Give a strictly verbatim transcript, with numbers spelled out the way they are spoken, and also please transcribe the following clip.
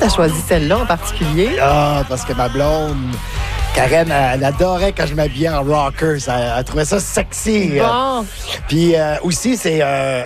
tu as choisi celle-là en particulier? Ah, parce que ma blonde, Karen, elle, elle adorait quand je m'habillais en rocker. Elle, elle trouvait ça sexy. Bon. Puis euh, aussi, c'est... Euh,